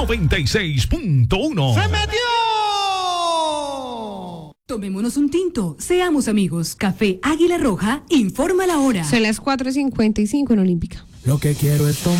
96.1. ¡Se metió! Tomémonos un tinto, seamos amigos. Café Águila Roja, informa la hora. Son las 4:55 en Olímpica. Lo que quiero es tomar